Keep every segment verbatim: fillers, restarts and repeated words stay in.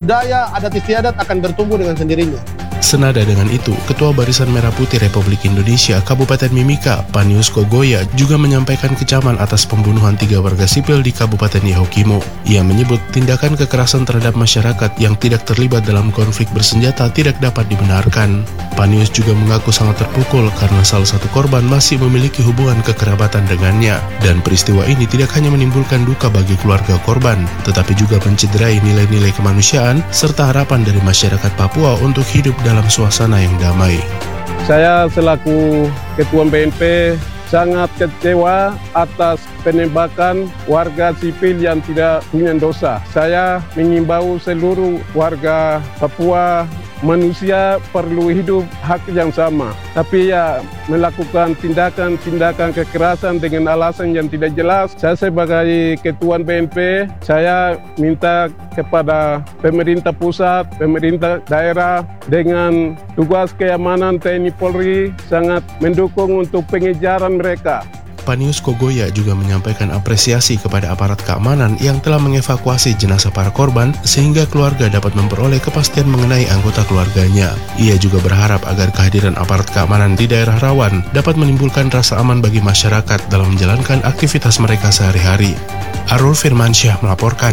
budaya adat istiadat akan bertumbuh dengan sendirinya. Senada dengan itu, Ketua Barisan Merah Putih Republik Indonesia Kabupaten Mimika, Panius Kogoya, juga menyampaikan kecaman atas pembunuhan tiga warga sipil di Kabupaten Yahukimo. Ia menyebut tindakan kekerasan terhadap masyarakat yang tidak terlibat dalam konflik bersenjata tidak dapat dibenarkan. Panius juga mengaku sangat terpukul karena salah satu korban masih memiliki hubungan kekerabatan dengannya. Dan peristiwa ini tidak hanya menimbulkan duka bagi keluarga korban, tetapi juga mencederai nilai-nilai kemanusiaan serta harapan dari masyarakat Papua untuk hidup dalam suasana yang damai. Saya selaku Ketua B N P sangat kecewa atas penembakan warga sipil yang tidak punya dosa. Saya mengimbau seluruh warga Papua, manusia perlu hidup hak yang sama. Tapi ya melakukan tindakan-tindakan kekerasan dengan alasan yang tidak jelas. Saya sebagai Ketua B N P, saya minta kepada pemerintah pusat, pemerintah daerah dengan tugas keamanan T N I Polri sangat mendukung untuk pengejaran mereka. Panius Kogoya juga menyampaikan apresiasi kepada aparat keamanan yang telah mengevakuasi jenazah para korban sehingga keluarga dapat memperoleh kepastian mengenai anggota keluarganya. Ia juga berharap agar kehadiran aparat keamanan di daerah rawan dapat menimbulkan rasa aman bagi masyarakat dalam menjalankan aktivitas mereka sehari-hari. Arul Firmansyah melaporkan.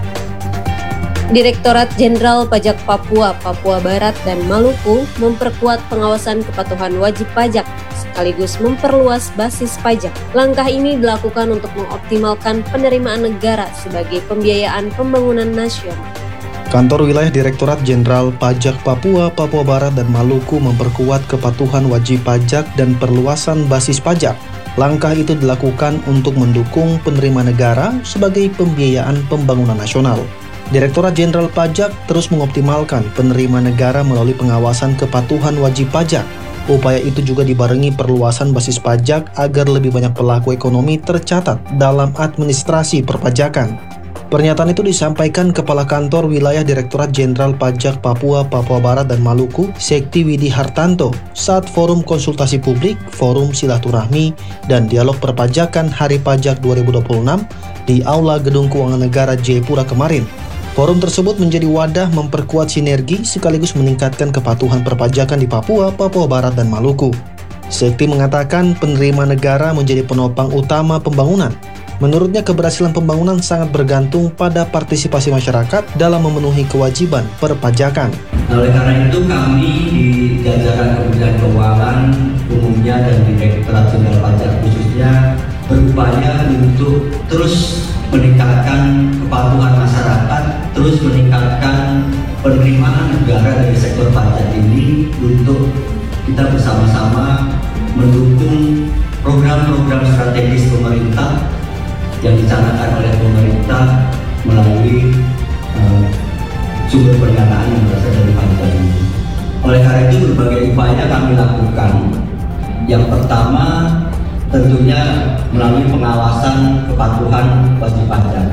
Direktorat Jenderal Pajak Papua, Papua Barat, dan Maluku memperkuat pengawasan kepatuhan wajib pajak sekaligus memperluas basis pajak. Langkah ini dilakukan untuk mengoptimalkan penerimaan negara sebagai pembiayaan pembangunan nasional. Kantor Wilayah Direktorat Jenderal Pajak Papua, Papua Barat, dan Maluku memperkuat kepatuhan wajib pajak dan perluasan basis pajak. Langkah itu dilakukan untuk mendukung penerimaan negara sebagai pembiayaan pembangunan nasional. Direktorat Jenderal Pajak terus mengoptimalkan penerimaan negara melalui pengawasan kepatuhan wajib pajak. Upaya itu juga dibarengi perluasan basis pajak agar lebih banyak pelaku ekonomi tercatat dalam administrasi perpajakan. Pernyataan itu disampaikan Kepala Kantor Wilayah Direktorat Jenderal Pajak Papua, Papua Barat, dan Maluku, Sekti Widi Hartanto, saat Forum Konsultasi Publik, Forum Silaturahmi, dan Dialog Perpajakan Hari Pajak dua ribu dua puluh enam di Aula Gedung Keuangan Negara Jayapura kemarin. Forum tersebut menjadi wadah memperkuat sinergi sekaligus meningkatkan kepatuhan perpajakan di Papua, Papua Barat, dan Maluku. Sekti mengatakan penerimaan negara menjadi penopang utama pembangunan. Menurutnya keberhasilan pembangunan sangat bergantung pada partisipasi masyarakat dalam memenuhi kewajiban perpajakan. Oleh karena itu kami di jajaran Kementerian Keuangan umumnya dan di Direktorat Jenderal Pajak khususnya berupaya untuk terus meningkatkan kepatuhan masyarakat, terus meningkatkan penerimaan negara dari sektor pajak ini untuk kita bersama-sama mendukung program-program strategis pemerintah yang dicanangkan oleh pemerintah melalui uh, sumber pendanaan yang berasal dari pajak ini. Oleh karena itu berbagai upaya kami lakukan. Yang pertama tentunya melalui pengawasan kepatuhan wajib pajak.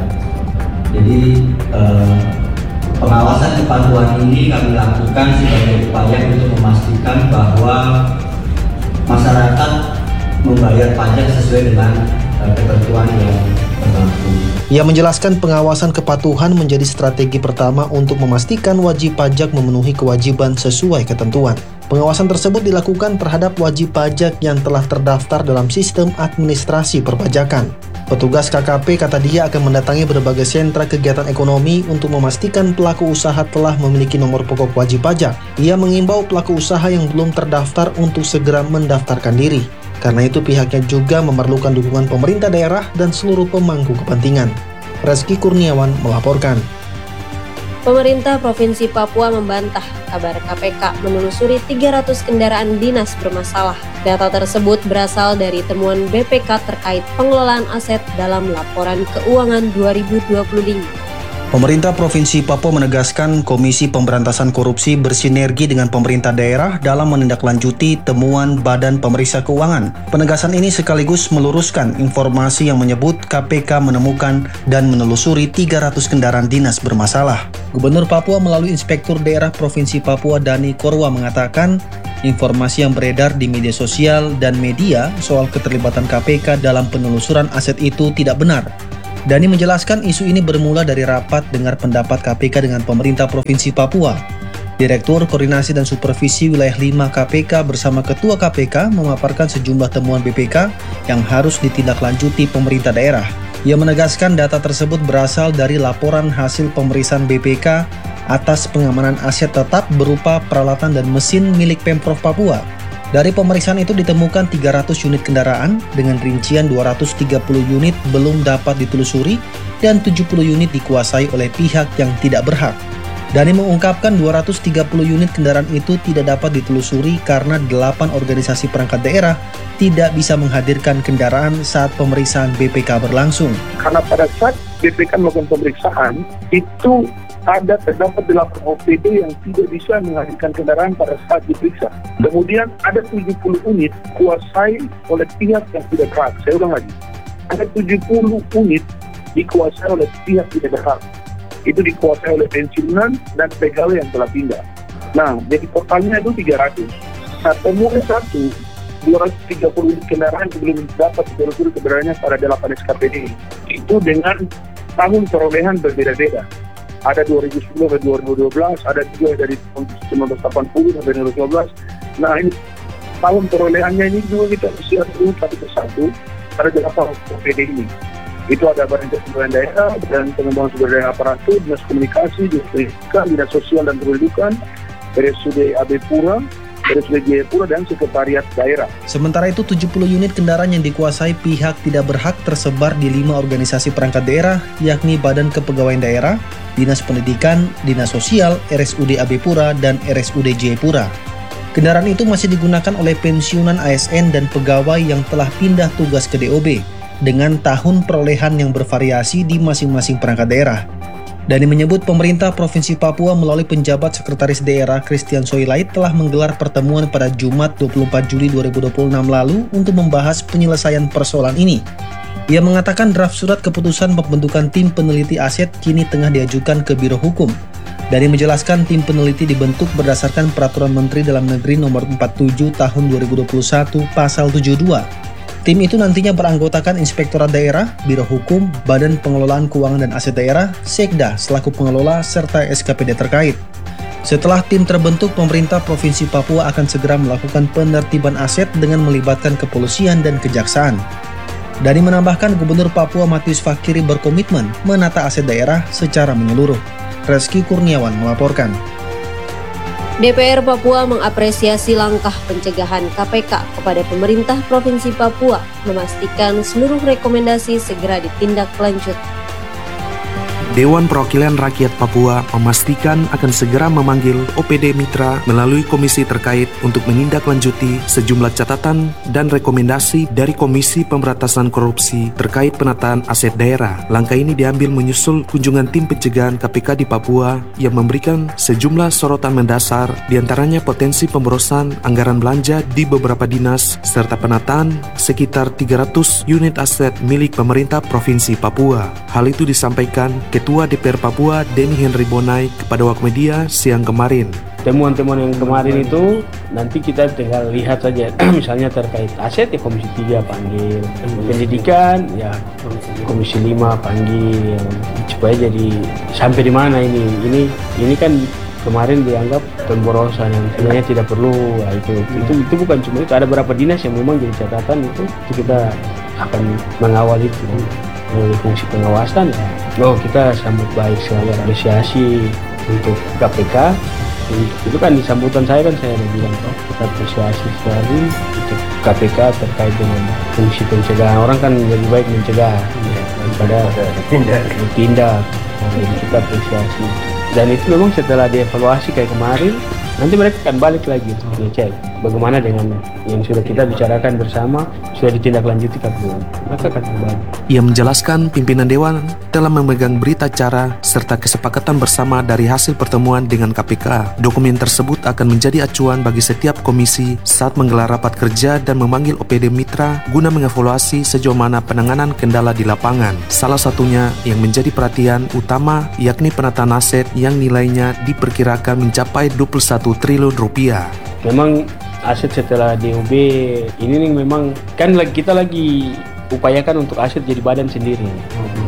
Jadi eh, pengawasan kepatuhan ini kami lakukan sebagai upaya untuk memastikan bahwa masyarakat membayar pajak sesuai dengan eh, ketentuan yang berlaku. Ia menjelaskan pengawasan kepatuhan menjadi strategi pertama untuk memastikan wajib pajak memenuhi kewajiban sesuai ketentuan. Pengawasan tersebut dilakukan terhadap wajib pajak yang telah terdaftar dalam sistem administrasi perpajakan. Petugas K K P kata dia akan mendatangi berbagai sentra kegiatan ekonomi untuk memastikan pelaku usaha telah memiliki nomor pokok wajib pajak. Ia mengimbau pelaku usaha yang belum terdaftar untuk segera mendaftarkan diri. Karena itu pihaknya juga memerlukan dukungan pemerintah daerah dan seluruh pemangku kepentingan. Reski Kurniawan melaporkan. Pemerintah Provinsi Papua membantah kabar K P K menelusuri tiga ratus kendaraan dinas bermasalah. Data tersebut berasal dari temuan B P K terkait pengelolaan aset dalam laporan keuangan dua ribu dua puluh lima. Pemerintah Provinsi Papua menegaskan Komisi Pemberantasan Korupsi bersinergi dengan pemerintah daerah dalam menindaklanjuti temuan Badan Pemeriksa Keuangan. Penegasan ini sekaligus meluruskan informasi yang menyebut K P K menemukan dan menelusuri tiga ratus kendaraan dinas bermasalah. Gubernur Papua melalui Inspektur Daerah Provinsi Papua Dani Korwa mengatakan informasi yang beredar di media sosial dan media soal keterlibatan K P K dalam penelusuran aset itu tidak benar. Dani menjelaskan isu ini bermula dari rapat dengar pendapat K P K dengan pemerintah Provinsi Papua. Direktur Koordinasi dan Supervisi Wilayah lima K P K bersama Ketua K P K memaparkan sejumlah temuan B P K yang harus ditindaklanjuti pemerintah daerah. Ia menegaskan data tersebut berasal dari laporan hasil pemeriksaan B P K atas pengamanan aset tetap berupa peralatan dan mesin milik Pemprov Papua. Dari pemeriksaan itu ditemukan tiga ratus unit kendaraan dengan rincian dua ratus tiga puluh unit belum dapat ditelusuri dan tujuh puluh unit dikuasai oleh pihak yang tidak berhak. Dani mengungkapkan dua ratus tiga puluh unit kendaraan itu tidak dapat ditelusuri karena delapan organisasi perangkat daerah tidak bisa menghadirkan kendaraan saat pemeriksaan B P K berlangsung. Karena pada saat B P K melakukan pemeriksaan, itu ada terdapat delapan O P D yang tidak bisa menghadirkan kendaraan pada saat diperiksa. Kemudian ada tujuh puluh unit dikuasai oleh pihak yang tidak berhak. Saya ulang lagi. Ada tujuh puluh unit dikuasai oleh pihak tidak berhak. Itu dikuasai oleh pensiunan dan pegawai yang telah pindah. Nah, jadi totalnya itu tiga ratus. Nah, temuan satu, dua ratus tiga puluh unit kendaraan yang belum dapat ditelusuri keberadaannya pada delapan S K P D. Itu dengan tahun perolehan berbeda-beda. Ada dua ribu sepuluh sampai dua ribu dua belas, ada juga dari tahun seribu sembilan ratus delapan puluh sampai dua ribu dua belas. Nah, ini tahun perolehannya ini juga kita siap dulu satu persatu pada delapan O P D ini. Itu ada Badan Kepegawaian Daerah dan Pengembangan Sumber Daya Aparatur, Dinas Komunikasi, Dinas Pendidikan, Dinas Sosial dan Pendidikan, R S U D A B Pura, R S U D Jayapura, dan Sekretariat Daerah. Sementara itu tujuh puluh unit kendaraan yang dikuasai pihak tidak berhak tersebar di lima organisasi perangkat daerah, yakni Badan Kepegawaian Daerah, Dinas Pendidikan, Dinas Sosial, R S U D A B Pura, dan R S U D Jayapura. Kendaraan itu masih digunakan oleh pensiunan A S N dan pegawai yang telah pindah tugas ke D O B, dengan tahun perolehan yang bervariasi di masing-masing perangkat daerah. Dani menyebut pemerintah Provinsi Papua melalui penjabat Sekretaris Daerah Christian Soilait telah menggelar pertemuan pada Jumat dua puluh empat Juli dua ribu dua puluh enam lalu untuk membahas penyelesaian persoalan ini. Ia mengatakan draft surat keputusan pembentukan tim peneliti aset kini tengah diajukan ke Biro Hukum. Dani menjelaskan tim peneliti dibentuk berdasarkan Peraturan Menteri Dalam Negeri Nomor empat puluh tujuh Tahun dua ribu dua puluh satu Pasal tujuh puluh dua. Tim itu nantinya beranggotakan Inspektorat Daerah, Biro Hukum, Badan Pengelolaan Keuangan dan Aset Daerah, Sekda selaku pengelola, serta S K P D terkait. Setelah tim terbentuk, pemerintah Provinsi Papua akan segera melakukan penertiban aset dengan melibatkan kepolisian dan kejaksaan. Dani menambahkan Gubernur Papua Matius Fakiri berkomitmen menata aset daerah secara menyeluruh. Reski Kurniawan melaporkan. D P R Papua mengapresiasi langkah pencegahan K P K kepada pemerintah Provinsi Papua, memastikan seluruh rekomendasi segera ditindaklanjuti. Dewan Perwakilan Rakyat Papua memastikan akan segera memanggil O P D Mitra melalui komisi terkait untuk menindaklanjuti sejumlah catatan dan rekomendasi dari Komisi Pemberantasan Korupsi terkait penataan aset daerah. Langkah ini diambil menyusul kunjungan tim pencegahan K P K di Papua yang memberikan sejumlah sorotan mendasar, diantaranya potensi pemborosan anggaran belanja di beberapa dinas serta penataan sekitar tiga ratus unit aset milik pemerintah Provinsi Papua. Hal itu disampaikan Ketua D P R Papua Denny Henry Bonai kepada awak media siang kemarin. Temuan-temuan yang kemarin itu nanti kita tinggal lihat saja. Misalnya terkait aset ya Komisi tiga panggil, pendidikan ya Komisi lima panggil, supaya jadi sampai di mana ini. Ini ini kan kemarin dianggap pemborosan yang sebenarnya tidak perlu. Nah, itu itu itu bukan cuma itu, ada beberapa dinas yang memang jadi catatan itu, itu kita akan mengawal itu. Melalui fungsi pengawasan ya. Oh, kita sambut baik sekali, apresiasi untuk K P K. Itu kan di sambutan saya kan saya udah bilang oh, kita apresiasi sekali untuk K P K terkait dengan fungsi pencegahan. Orang kan lebih baik mencegah ya, daripada bertindak. Nah, jadi kita apresiasi. Dan itu memang setelah dievaluasi kayak kemarin, nanti mereka akan balik lagi untuk ngecek bagaimana dengan yang sudah kita bicarakan bersama, sudah ditindaklanjuti K P U. Mereka akan kembali. Ia menjelaskan pimpinan Dewan telah memegang berita acara serta kesepakatan bersama dari hasil pertemuan dengan K P K. Dokumen tersebut akan menjadi acuan bagi setiap komisi saat menggelar rapat kerja dan memanggil O P D Mitra guna mengevaluasi sejauh mana penanganan kendala di lapangan. Salah satunya yang menjadi perhatian utama yakni penataan aset yang nilainya diperkirakan mencapai dua puluh satu triliun rupiah. Memang aset setelah D O B ini nih memang kan kita lagi upayakan untuk aset jadi badan sendiri.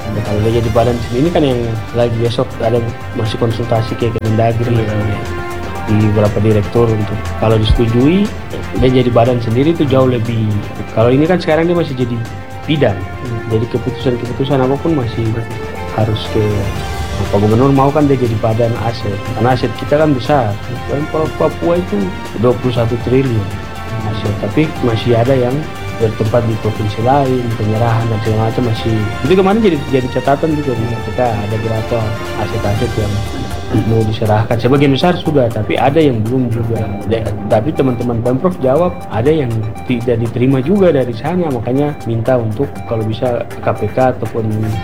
Nah, kalau dia jadi badan ini kan yang lagi besok ada masih konsultasi ke Kemendagri ya, di beberapa direktur untuk kalau disetujui dia jadi badan sendiri itu jauh lebih. Kalau ini kan sekarang dia masih jadi bidang, jadi keputusan-keputusan apapun masih harus ke Pak Gubernur mau kan dia jadi badan aset, karena aset kita kan besar. Dan Papua itu dua puluh satu triliun aset, tapi masih ada yang bertempat di provinsi lain, penyerahan dan segala macam masih. Itu kemarin jadi jadi catatan juga di kita ada berapa aset-aset yang mau diserahkan. Sebagian besar sudah, tapi ada yang belum juga. Tapi teman-teman Pemprov jawab ada yang tidak diterima juga dari sana, makanya minta untuk kalau bisa K P K ataupun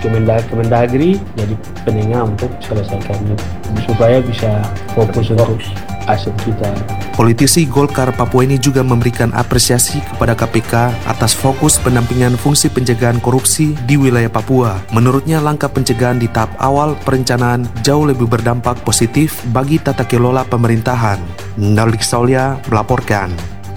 Kemendagri jadi penengah untuk selesaikan itu supaya bisa fokus untuk aset kita. Politisi Golkar Papua ini juga memberikan apresiasi kepada K P K atas fokus pendampingan fungsi pencegahan korupsi di wilayah Papua. Menurutnya langkah pencegahan di tahap awal perencanaan jauh lebih berdampak positif bagi tata kelola pemerintahan. Nalik Saulia melaporkan.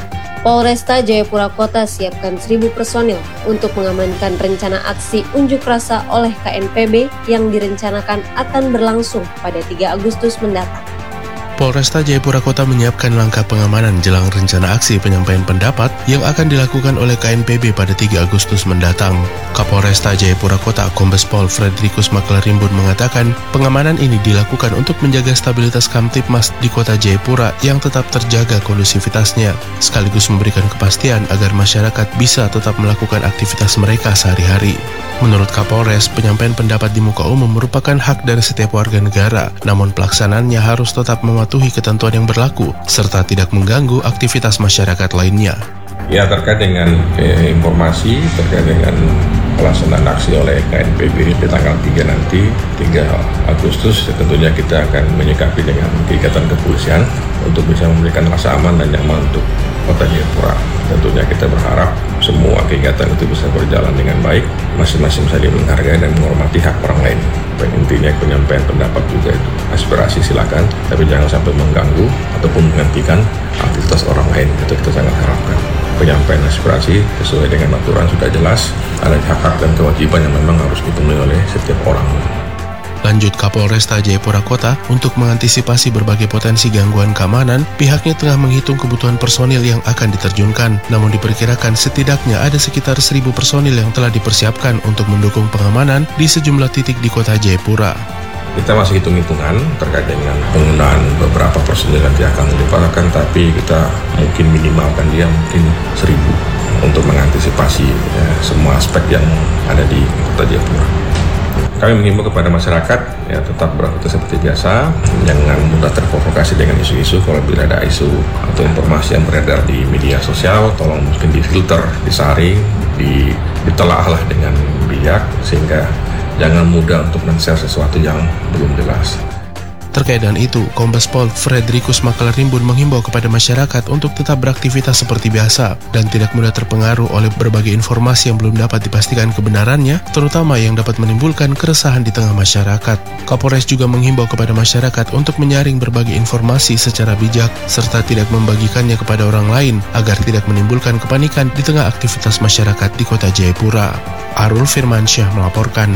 Polresta Jayapura Kota siapkan seribu personil untuk mengamankan rencana aksi unjuk rasa oleh K N P B yang direncanakan akan berlangsung pada tiga Agustus mendatang. Polresta Jayapura Kota menyiapkan langkah pengamanan jelang rencana aksi penyampaian pendapat yang akan dilakukan oleh K N P B pada tiga Agustus mendatang. Kapolresta Jayapura Kota Kombes Pol Fredrikus Maklarimbun mengatakan pengamanan ini dilakukan untuk menjaga stabilitas Kamtipmas di Kota Jayapura yang tetap terjaga kondusivitasnya, sekaligus memberikan kepastian agar masyarakat bisa tetap melakukan aktivitas mereka sehari-hari. Menurut Kapolres, penyampaian pendapat di muka umum merupakan hak dari setiap warga negara, namun pelaksanaannya harus tetap mematuhi ketentuan yang berlaku, serta tidak mengganggu aktivitas masyarakat lainnya. Ya, terkait dengan eh, informasi terkait dengan pelaksanaan aksi oleh K N P B di tanggal tiga nanti, tiga Agustus, tentunya kita akan menyikapi dengan kegiatan kepolisian untuk bisa memberikan rasa aman dan nyaman untuk Kota Jayapura. Tentunya kita berharap semua kegiatan itu bisa berjalan dengan baik, masing-masing saling menghargai dan menghormati hak orang lain. Dan intinya penyampaian pendapat juga itu aspirasi silakan, tapi jangan sampai mengganggu ataupun menghentikan aktivitas orang lain. Itu kita sangat harapkan. Penyampaian aspirasi sesuai dengan aturan sudah jelas, ada hak-hak dan kewajiban yang memang harus dipenuhi oleh setiap orang. Lanjut, Kapolresta Jayapura Kota untuk mengantisipasi berbagai potensi gangguan keamanan, pihaknya tengah menghitung kebutuhan personil yang akan diterjunkan, namun diperkirakan setidaknya ada sekitar seribu personil yang telah dipersiapkan untuk mendukung pengamanan di sejumlah titik di Kota Jayapura. Kita masih hitung-hitungan terkait dengan penggunaan beberapa personil nanti akan dilibatkan, tapi kita mungkin minimalkan dia mungkin seribu untuk mengantisipasi ya, semua aspek yang ada di Kota Jayapura. Kami mengimbau kepada masyarakat ya tetap beraktivitas seperti biasa, jangan mudah terprovokasi dengan isu-isu. Kalau bila ada isu atau informasi yang beredar di media sosial, tolong mungkin difilter, disaring, di, ditelaahlah dengan bijak sehingga jangan mudah untuk men-share sesuatu yang belum jelas. Terkait dengan itu, Kombes Pol Fredrikus Maklarimbun menghimbau kepada masyarakat untuk tetap beraktivitas seperti biasa dan tidak mudah terpengaruh oleh berbagai informasi yang belum dapat dipastikan kebenarannya, terutama yang dapat menimbulkan keresahan di tengah masyarakat. Kapolres juga menghimbau kepada masyarakat untuk menyaring berbagai informasi secara bijak serta tidak membagikannya kepada orang lain agar tidak menimbulkan kepanikan di tengah aktivitas masyarakat di Kota Jayapura. Arul Firmansyah melaporkan.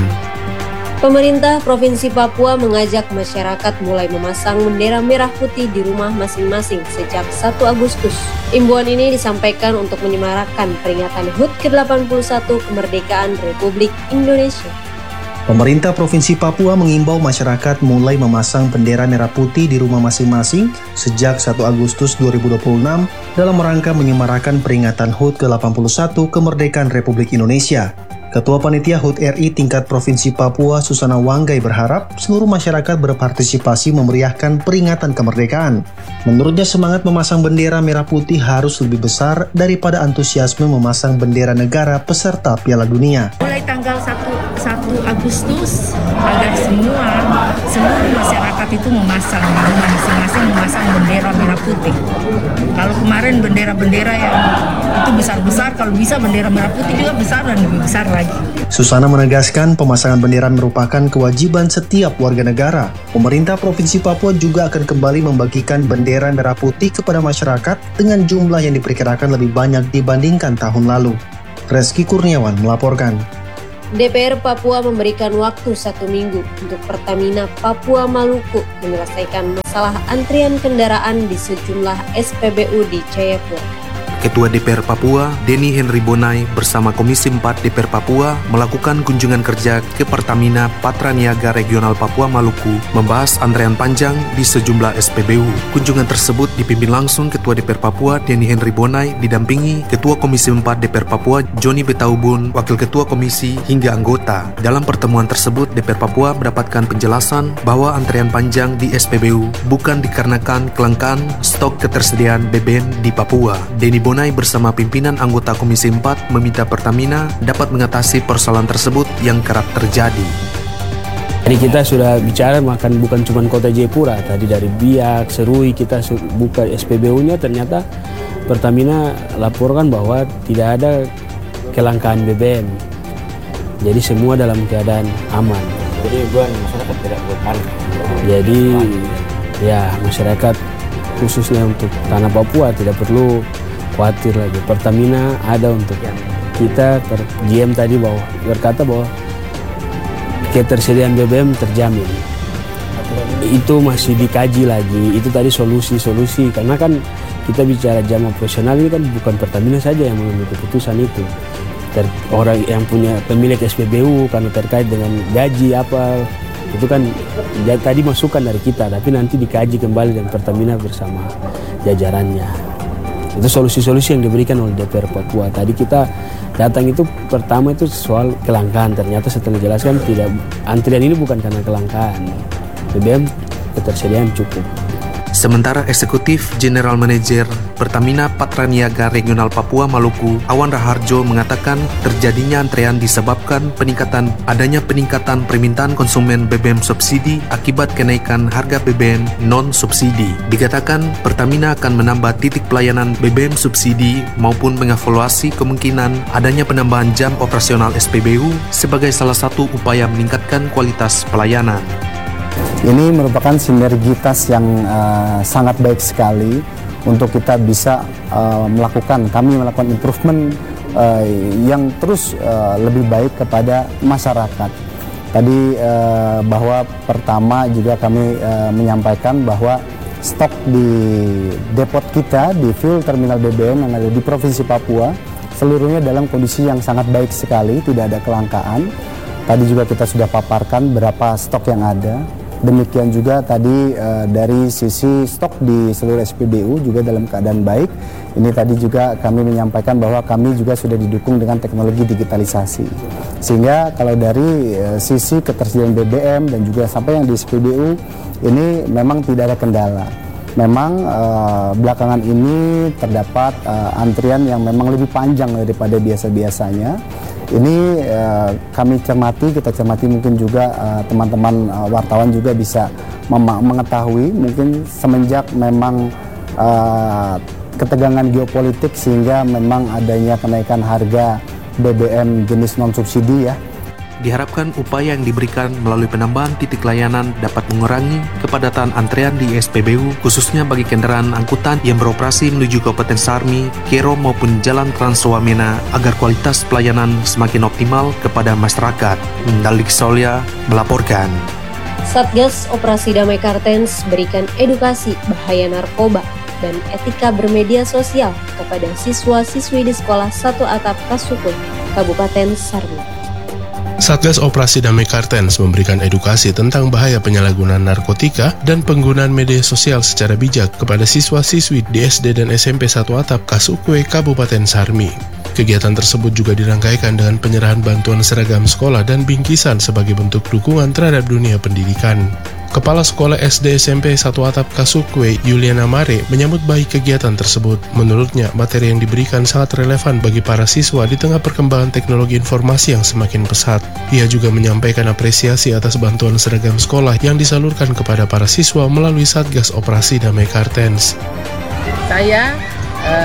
Pemerintah Provinsi Papua mengajak masyarakat mulai memasang bendera merah putih di rumah masing-masing sejak satu Agustus. Imbauan ini disampaikan untuk menyemarakkan peringatan H U T ke delapan puluh satu kemerdekaan Republik Indonesia. Pemerintah Provinsi Papua mengimbau masyarakat mulai memasang bendera merah putih di rumah masing-masing sejak satu Agustus dua ribu dua puluh enam dalam rangka menyemarakkan peringatan H U T ke delapan puluh satu kemerdekaan Republik Indonesia. Ketua Panitia H U T R I tingkat Provinsi Papua Susana Wanggai berharap seluruh masyarakat berpartisipasi memeriahkan peringatan kemerdekaan. Menurutnya semangat memasang bendera merah putih harus lebih besar daripada antusiasme memasang bendera negara peserta Piala Dunia. Mulai tanggal satu Agustus agar semua seluruh masyarakat itu memasang di rumah masing-masing memasang bendera merah putih. Kalau kemarin bendera-bendera yang itu besar-besar, kalau bisa bendera merah putih juga besar dan lebih besar lagi. Susana menegaskan pemasangan bendera merupakan kewajiban setiap warga negara. Pemerintah Provinsi Papua juga akan kembali membagikan bendera merah putih kepada masyarakat dengan jumlah yang diperkirakan lebih banyak dibandingkan tahun lalu. Reski Kurniawan melaporkan. D P R Papua memberikan waktu satu minggu untuk Pertamina Papua Maluku menyelesaikan masalah antrian kendaraan di sejumlah S P B U di Jayapura. Ketua D P R Papua, Denny Henry Bonai bersama Komisi empat D P R Papua melakukan kunjungan kerja ke Pertamina Patraniaga Regional Papua Maluku membahas antrean panjang di sejumlah S P B U. Kunjungan tersebut dipimpin langsung Ketua D P R Papua, Denny Henry Bonai, didampingi Ketua Komisi empat D P R Papua, Johnny Betaubun, Wakil Ketua Komisi, hingga anggota. Dalam pertemuan tersebut, D P R Papua mendapatkan penjelasan bahwa antrean panjang di S P B U bukan dikarenakan kelangkaan stok ketersediaan B B M di Papua. Denny Bonai bersama pimpinan anggota Komisi empat meminta Pertamina dapat mengatasi persoalan tersebut yang kerap terjadi. Jadi kita sudah bicara makan bukan cuma kota Jayapura, tadi dari Biak, Serui kita buka S P B U-nya, ternyata Pertamina laporkan bahwa tidak ada kelangkaan B B M. Jadi semua dalam keadaan aman. Jadi bukan masyarakat tidak beban. Jadi ya masyarakat khususnya untuk tanah Papua tidak perlu khawatir lagi. Pertamina ada untuk kita. G M tadi bahwa berkata bahwa ketersediaan B B M terjamin. Itu masih dikaji lagi. Itu tadi solusi-solusi karena kan kita bicara jam operasional ini kan bukan Pertamina saja yang mengambil keputusan itu. Ter orang yang punya pemilik S P B U karena terkait dengan gaji apa itu kan ya, tadi masukan dari kita, tapi nanti dikaji kembali dengan Pertamina bersama jajarannya. Itu solusi-solusi yang diberikan oleh D P R Papua. Tadi kita datang itu pertama itu soal kelangkaan. Ternyata setelah dijelaskan tidak, antrian ini bukan karena kelangkaan. B B M ketersediaan cukup. Sementara Eksekutif General Manager Pertamina Patraniaga Regional Papua Maluku, Awan Raharjo, mengatakan terjadinya antrean disebabkan peningkatan adanya peningkatan permintaan konsumen B B M subsidi akibat kenaikan harga B B M non-subsidi. Dikatakan Pertamina akan menambah titik pelayanan B B M subsidi maupun mengevaluasi kemungkinan adanya penambahan jam operasional S P B U sebagai salah satu upaya meningkatkan kualitas pelayanan. Ini merupakan sinergitas yang uh, sangat baik sekali untuk kita bisa uh, melakukan, kami melakukan improvement uh, yang terus uh, lebih baik kepada masyarakat. Tadi uh, bahwa pertama juga kami uh, menyampaikan bahwa stok di depot kita di fuel terminal B B M yang ada di Provinsi Papua seluruhnya dalam kondisi yang sangat baik sekali, tidak ada kelangkaan. Tadi juga kita sudah paparkan berapa stok yang ada. Demikian juga tadi uh, dari sisi stok di seluruh S P B U juga dalam keadaan baik. Ini tadi juga kami menyampaikan bahwa kami juga sudah didukung dengan teknologi digitalisasi. Sehingga kalau dari uh, sisi ketersediaan B B M dan juga sampai yang di S P B U ini memang tidak ada kendala. Memang uh, belakangan ini terdapat uh, antrian yang memang lebih panjang daripada biasa-biasanya. Ini uh, kami cermati, kita cermati mungkin juga teman-teman uh, uh, wartawan juga bisa mengetahui mungkin semenjak memang uh, ketegangan geopolitik sehingga memang adanya kenaikan harga B B M jenis non-subsidi ya. Diharapkan upaya yang diberikan melalui penambahan titik layanan dapat mengurangi kepadatan antrean di S P B U, khususnya bagi kendaraan angkutan yang beroperasi menuju Kabupaten Sarmi, Kero maupun Jalan Trans Wamena agar kualitas pelayanan semakin optimal kepada masyarakat. Dalik Solya melaporkan. Satgas Operasi Damai Kartens berikan edukasi bahaya narkoba dan etika bermedia sosial kepada siswa-siswi di Sekolah Satu Atap Kasukun, Kabupaten Sarmi. Satgas Operasi Damai Kartens memberikan edukasi tentang bahaya penyalahgunaan narkotika dan penggunaan media sosial secara bijak kepada siswa-siswi di S D dan S M P Satu Atap Kasukwe, Kabupaten Sarmi. Kegiatan tersebut juga dirangkaikan dengan penyerahan bantuan seragam sekolah dan bingkisan sebagai bentuk dukungan terhadap dunia pendidikan. Kepala Sekolah S D S M P Satu Atap Kasukwe, Yuliana Mare, menyambut baik kegiatan tersebut. Menurutnya, materi yang diberikan sangat relevan bagi para siswa di tengah perkembangan teknologi informasi yang semakin pesat. Ia juga menyampaikan apresiasi atas bantuan seragam sekolah yang disalurkan kepada para siswa melalui Satgas Operasi Damai Kartens. Saya, uh,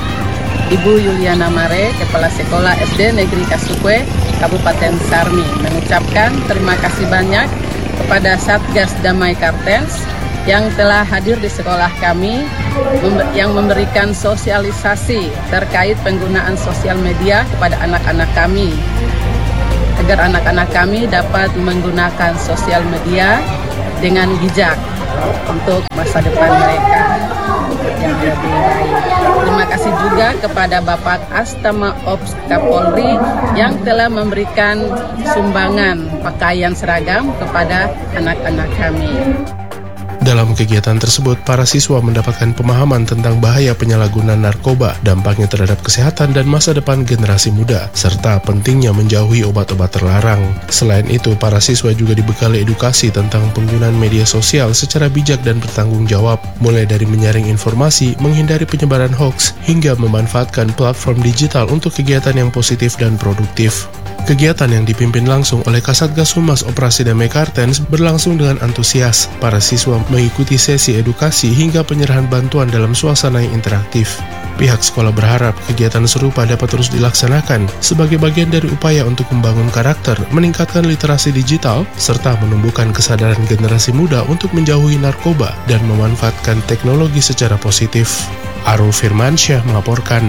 Ibu Yuliana Mare, Kepala Sekolah S D Negeri Kasukwe, Kabupaten Sarmi, mengucapkan terima kasih banyak kepada Satgas Damai Kartens yang telah hadir di sekolah kami, yang memberikan sosialisasi terkait penggunaan sosial media kepada anak-anak kami. agar anak-anak kami dapat menggunakan sosial media dengan bijak untuk masa depan mereka yang lebih baik. Terima kasih juga kepada Bapak Astama Ops Kapolri yang telah memberikan sumbangan pakaian seragam kepada anak-anak kami. Dalam kegiatan tersebut, para siswa mendapatkan pemahaman tentang bahaya penyalahgunaan narkoba, dampaknya terhadap kesehatan dan masa depan generasi muda, serta pentingnya menjauhi obat-obat terlarang. Selain itu, para siswa juga dibekali edukasi tentang penggunaan media sosial secara bijak dan bertanggung jawab, mulai dari menyaring informasi, menghindari penyebaran hoaks, hingga memanfaatkan platform digital untuk kegiatan yang positif dan produktif. Kegiatan yang dipimpin langsung oleh Kasatgas Humas Operasi Damai Kartens berlangsung dengan antusias. Para siswa mengikuti sesi edukasi hingga penyerahan bantuan dalam suasana yang interaktif. Pihak sekolah berharap kegiatan serupa dapat terus dilaksanakan sebagai bagian dari upaya untuk membangun karakter, meningkatkan literasi digital, serta menumbuhkan kesadaran generasi muda untuk menjauhi narkoba dan memanfaatkan teknologi secara positif. Arul Firmansyah melaporkan.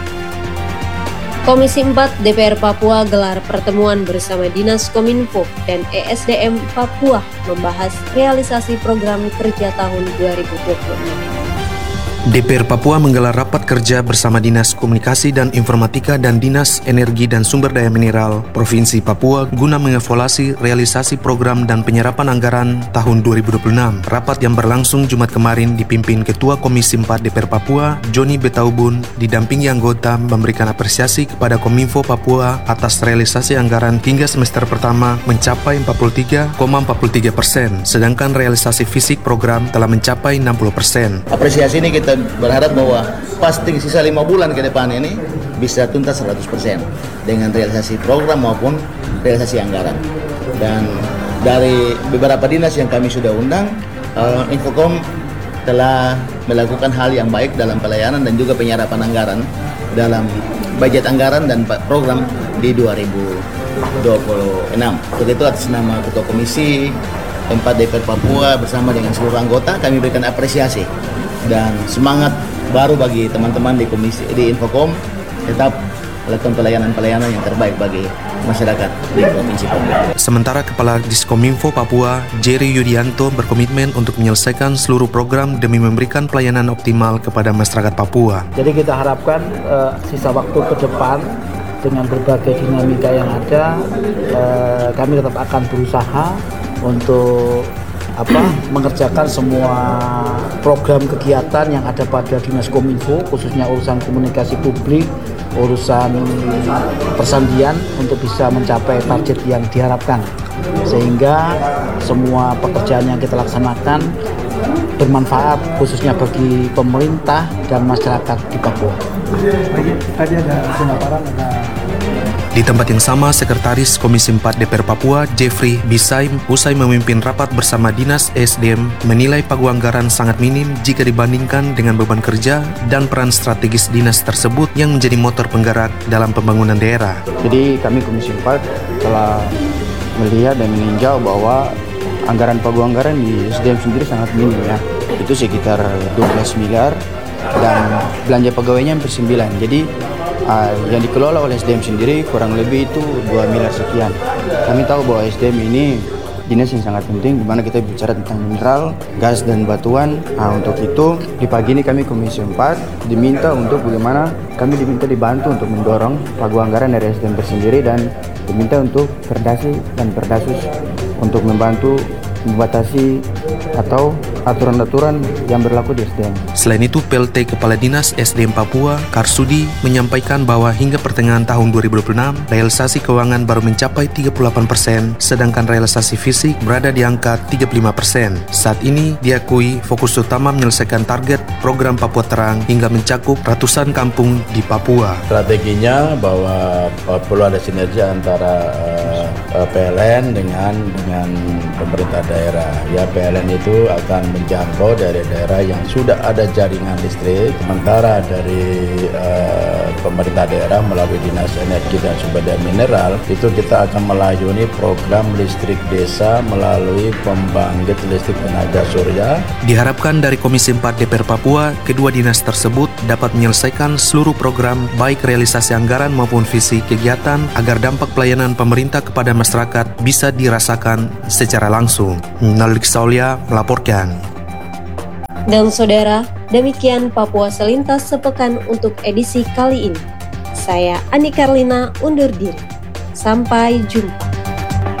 Komisi empat D P R Papua gelar pertemuan bersama Dinas Kominfo dan E S D M Papua membahas realisasi program kerja tahun dua ribu dua puluh enam. D P R Papua menggelar rapat kerja bersama Dinas Komunikasi dan Informatika dan Dinas Energi dan Sumber Daya Mineral Provinsi Papua guna mengevaluasi realisasi program dan penyerapan anggaran tahun dua ribu dua puluh enam. Rapat yang berlangsung Jumat kemarin dipimpin Ketua Komisi empat D P R Papua, Joni Betaubun, didampingi anggota memberikan apresiasi kepada Kominfo Papua atas realisasi anggaran hingga semester pertama mencapai empat puluh tiga koma empat puluh tiga persen, sedangkan realisasi fisik program telah mencapai enam puluh persen. Apresiasi ini kita berharap bahwa pasti sisa lima bulan ke depan ini bisa tuntas seratus persen dengan realisasi program maupun realisasi anggaran. Dan dari beberapa dinas yang kami sudah undang, uh, Infocom telah melakukan hal yang baik dalam pelayanan dan juga penyerapan anggaran dalam budget anggaran dan program di dua ribu dua puluh enam. Untuk itu atas nama Ketua Komisi empat D P R Papua bersama dengan seluruh anggota kami berikan apresiasi dan semangat baru bagi teman-teman di komisi di Infocom tetap melakukan pelayanan-pelayanan yang terbaik bagi masyarakat di Provinsi Papua. Sementara Kepala Diskominfo Papua, Jerry Yudianto, berkomitmen untuk menyelesaikan seluruh program demi memberikan pelayanan optimal kepada masyarakat Papua. Jadi kita harapkan uh, sisa waktu ke depan dengan berbagai dinamika yang ada, uh, kami tetap akan berusaha untuk apa mengerjakan semua program kegiatan yang ada pada Dinas Kominfo, khususnya urusan komunikasi publik, urusan persandian untuk bisa mencapai target yang diharapkan, sehingga semua pekerjaan yang kita laksanakan bermanfaat khususnya bagi pemerintah dan masyarakat di Papua. Tadi ada pemaparan ada Di tempat yang sama, Sekretaris Komisi empat D P R Papua, Jeffrey Bisai, usai memimpin rapat bersama Dinas E S D M, menilai pagu anggaran sangat minim jika dibandingkan dengan beban kerja dan peran strategis dinas tersebut yang menjadi motor penggerak dalam pembangunan daerah. Jadi kami Komisi empat telah melihat dan meninjau bahwa anggaran pagu anggaran di E S D M sendiri sangat minim ya. Itu sekitar dua belas miliar dan belanja pegawainya hampir sembilan. Jadi Uh, yang dikelola oleh S D M sendiri kurang lebih itu dua miliar sekian. Kami tahu bahwa S D M ini dinas yang sangat penting, di mana kita bicara tentang mineral, gas, dan batuan. Nah, untuk itu, di pagi ini kami Komisi empat diminta untuk bagaimana kami diminta dibantu untuk mendorong pagu anggaran dari S D M tersendiri dan diminta untuk perdasi dan perdasus untuk membantu membatasi atau aturan-aturan yang berlaku di S D M. Selain itu, P L T Kepala Dinas S D M Papua, Karsudi, menyampaikan bahwa hingga pertengahan tahun dua ribu dua puluh enam, realisasi keuangan baru mencapai tiga puluh delapan persen, sedangkan realisasi fisik berada di angka tiga puluh lima persen. Saat ini, diakui fokus utama menyelesaikan target program Papua Terang hingga mencakup ratusan kampung di Papua. Strateginya bahwa uh, perlu ada sinergi antara uh, uh, P L N dengan dengan pemerintah daerah. Ya, P L N itu akan menjangkau daerah-daerah yang sudah ada jaringan listrik. Sementara dari uh, pemerintah daerah melalui Dinas Energi dan Sumber Daya Mineral itu kita akan melayani program listrik desa melalui pembangkit listrik tenaga surya. Diharapkan dari Komisi empat D P R Papua, kedua dinas tersebut dapat menyelesaikan seluruh program baik realisasi anggaran maupun visi kegiatan agar dampak pelayanan pemerintah kepada masyarakat bisa dirasakan secara langsung. Nalik Saulia melaporkan. Dan saudara, demikian Papua Selintas Sepekan untuk edisi kali ini. Saya Ani Karlina undur diri. Sampai jumpa.